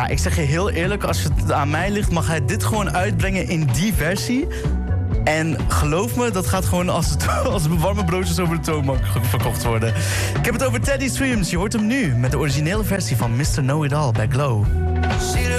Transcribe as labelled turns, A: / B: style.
A: Ja, ik zeg je heel eerlijk, als het aan mij ligt, mag hij dit gewoon uitbrengen in die versie. En geloof me, dat gaat gewoon als warme broodjes over de toonbank verkocht worden. Ik heb het over Teddy Swims. Je hoort hem nu met de originele versie van Mr. Know It All bij Glow.